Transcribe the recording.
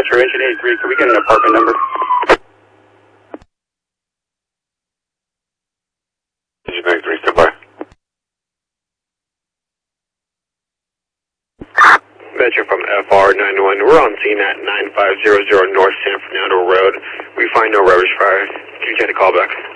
Metro Engine 83, can we get an apartment number? Engine 83, stand by. Metro from FR91, we're on scene at 9500 North San Fernando Road. We find no rubbish fire. Can you get a call back?